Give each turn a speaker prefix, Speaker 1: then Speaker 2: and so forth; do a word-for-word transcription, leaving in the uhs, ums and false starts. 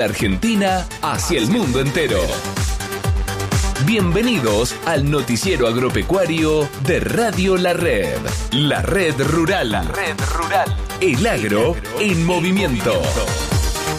Speaker 1: Argentina hacia el mundo entero. Bienvenidos al noticiero agropecuario de Radio La Red. La Red Rural. La Red Rural. El agro en movimiento.